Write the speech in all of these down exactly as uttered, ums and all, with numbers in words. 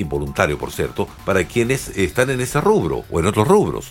involuntario, por cierto, para quienes están en ese rubro o en otros rubros.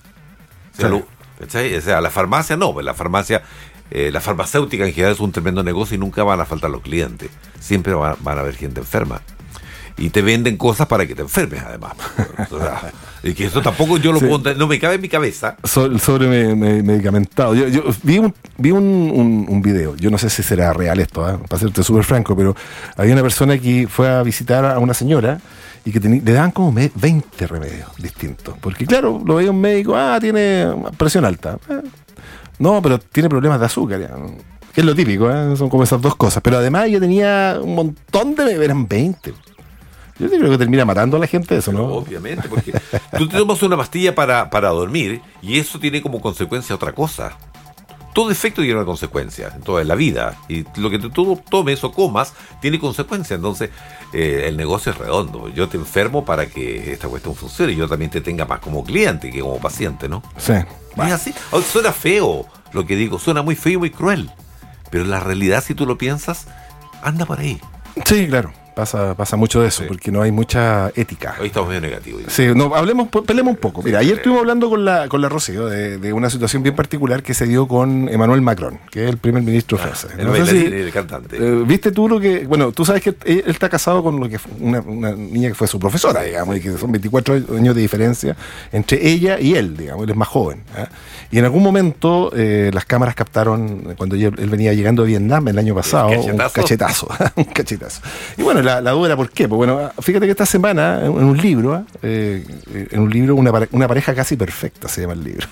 O sea, Sí. lo, o sea la farmacia no, pues la farmacia, eh, la farmacéutica en general es un tremendo negocio y nunca van a faltar los clientes. Siempre van, van a haber gente enferma. Y te venden cosas para que te enfermes, además. O sea, y que eso tampoco yo lo Sí. puedo, no me cabe en mi cabeza. So- sobre me- me- medicamentado. Yo, yo vi, un, vi un, un, un video, yo no sé si será real esto, ¿eh? Para serte súper franco, pero había una persona que fue a visitar a una señora y que teni- le daban como me- veinte remedios distintos. Porque claro, lo veía un médico, ah, tiene presión alta. Eh, no, pero tiene problemas de azúcar. Ya. Que es lo típico, ¿eh? Son como esas dos cosas. Pero además ella tenía un montón de... eran veinte. Yo creo que termina matando a la gente eso, ¿no? Obviamente, porque tú te tomas una pastilla para, para dormir y eso tiene como consecuencia otra cosa. Todo efecto tiene una consecuencia en toda la vida. Y lo que tú tomes o comas tiene consecuencias. Entonces, eh, el negocio es redondo. Yo te enfermo para que esta cuestión funcione y yo también te tenga más como cliente que como paciente, ¿no? Sí. Es así. Oh, suena feo lo que digo, suena muy feo y muy cruel. Pero la realidad, si tú lo piensas, anda por ahí. Sí, claro. Pasa, pasa mucho de eso, Sí. porque no hay mucha ética. Hoy estamos medio negativos. Sí, no, hablemos, peleemos un poco. Mira, ayer estuvimos hablando con la, con la Rocío de, de una situación bien particular que se dio con Emmanuel Macron, que es el primer ministro Ah, francés. el No sé bailarín si- y el cantante. Eh, ¿Viste tú lo que...? Bueno, tú sabes que él, él está casado con lo que fue una, una niña que fue su profesora, digamos, y que son veinticuatro años de diferencia entre ella y él, digamos, él es más joven. ¿eh? Y en algún momento eh, las cámaras captaron, cuando él, él venía llegando a Vietnam el año pasado, un cachetazo. cachetazo. un cachetazo. Y bueno, la, la duda era por qué. Pues bueno, fíjate que esta semana, en un libro, eh, en un libro, una, pare- una pareja casi perfecta se llama el libro.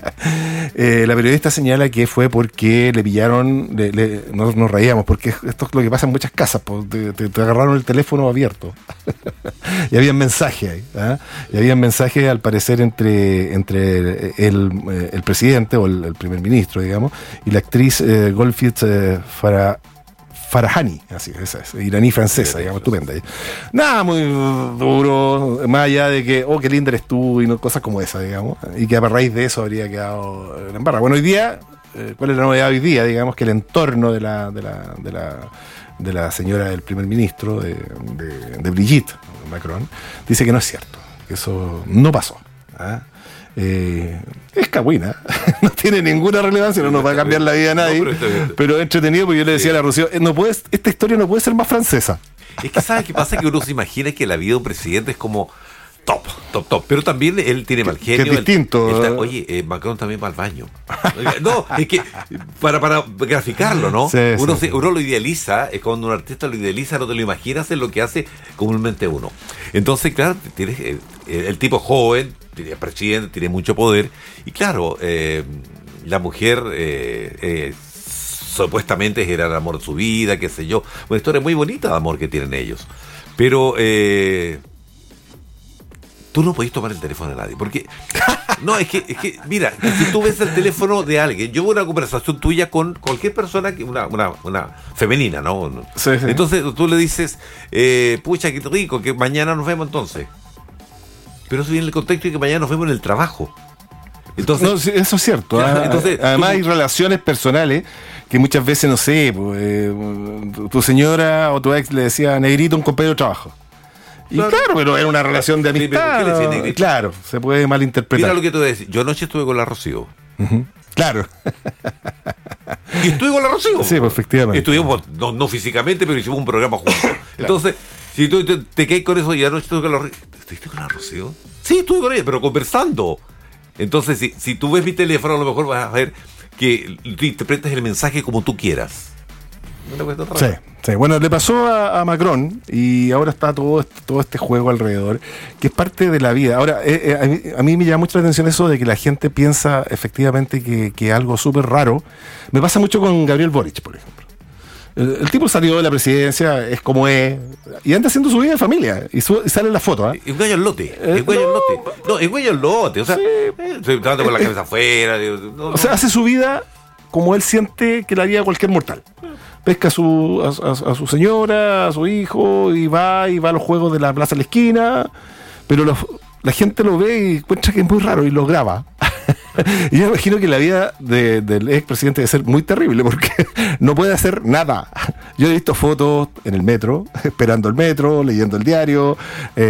eh, la periodista señala que fue porque le pillaron, le, le- nos, nos reíamos, porque esto es lo que pasa en muchas casas, pues, te, te- te agarraron el teléfono abierto. y había mensajes ahí. ¿ah? Y había mensajes, al parecer, entre, entre el, eh, el presidente o el, el primer ministro, digamos, y la actriz eh, Golfit eh, Farah. Farahani, así esa es, iraní francesa, digamos, estupenda. Nada muy duro, más allá de que, oh, qué linda eres tú, y no, cosas como esa, digamos, y que a raíz de eso habría quedado en embarra. Bueno, hoy día, eh, ¿cuál es la novedad hoy día? Digamos que el entorno de la, de la, de la, de la señora del primer ministro, de, de, de Brigitte Macron, dice que no es cierto, que eso no pasó. ¿ah? Eh, es cagüina, no tiene ninguna relevancia, no nos va a cambiar la vida a nadie, No, pero está bien. pero es entretenido porque yo le decía Sí. a la Rocío, eh, no puedes, esta historia no puede ser más francesa. Es que ¿sabes qué pasa? Que uno se imagina que la vida de un presidente es como top, top, top. Pero también él tiene mal genio. que es él- distinto. él está- oye, eh, Macron también va al baño. No, es que para, para graficarlo, ¿no? Sí, uno, sí. se- uno lo idealiza, es cuando un artista lo idealiza, no te lo imaginas en lo que hace comúnmente uno. Entonces, claro, tienes, eh, el tipo joven, tiene presidente, tiene mucho poder. Y claro, eh, la mujer... Eh, eh, supuestamente era el amor de su vida, qué sé yo. Una historia muy bonita de amor que tienen ellos. Pero eh, tú no podés tomar el teléfono de nadie. Porque, no, es que, es que mira, si tú ves el teléfono de alguien, yo veo una conversación tuya con cualquier persona, que una, una, una femenina, ¿no? Sí, sí. Entonces tú le dices, eh, pucha, qué rico, que mañana nos vemos entonces. Pero eso viene en el contexto de que mañana nos vemos en el trabajo. Entonces, No, sí, eso es cierto. Claro, ah, entonces, además tú- hay relaciones personales que muchas veces, no sé, pues, eh, tu- tu señora o tu ex le decía negrito a un compañero de trabajo. Y Claro. claro, pero era una relación de Sí, pero ¿por amistad. qué le decía ¿no? negrito? Claro, se puede malinterpretar. mira lo que te voy a decir. Yo anoche estuve con la Rocío. Ujú. Claro. Y estuve con la Rocío. Sí, pues, efectivamente. Estuvimos, no, no físicamente, pero hicimos un programa juntos. Entonces, si tú te, te quedas con eso y anoche estuve con la Rocío. ¿Estuviste con la Rocío? Sí, estuve con ella, pero conversando. Entonces, si, si tú ves mi teléfono, a lo mejor vas a ver que tú interpretas el mensaje como tú quieras. ¿No te cuesta otra Sí, vez? sí. Bueno, le pasó a, a Macron y ahora está todo este, todo este juego alrededor, que es parte de la vida. Ahora, eh, eh, a, mí, a mí me llama mucho la atención eso de que la gente piensa efectivamente que, que algo súper raro. Me pasa mucho con Gabriel Boric, por ejemplo. El, el tipo salió de la presidencia, es como es, y anda haciendo su vida de familia. Y, su, y sale la foto, ¿eh? Es un gallo al lote. Eh, Es un gallo al no. lote. No, es un gallo al lote. O sea, Sí. eh, estoy dando con la cabeza afuera. digo, no, O sea, no. hace su vida como él siente que la haría cualquier mortal. Pesca a su, a, a- a su señora, a su hijo, y va y va a los juegos de la plaza de la esquina, pero los- la gente lo ve y encuentra que es muy raro y lo graba. Y yo me imagino que la vida de- del expresidente debe ser muy terrible porque no puede hacer nada. Yo he visto fotos en el metro, esperando el metro, leyendo el diario, eh,